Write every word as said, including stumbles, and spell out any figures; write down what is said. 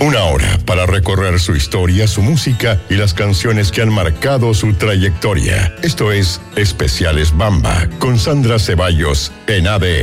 Una hora para recorrer su historia, su música y las canciones que han marcado su trayectoria. Esto es Especiales Bamba con Sandra Ceballos en A D E.